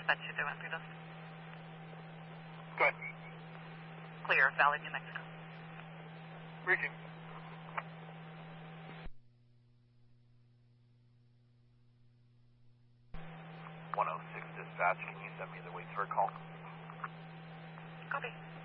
That should do it. Through this. Good. Clear, Valley, New Mexico. Reaching. Dispatch, can you send me the weights for a call? Copy.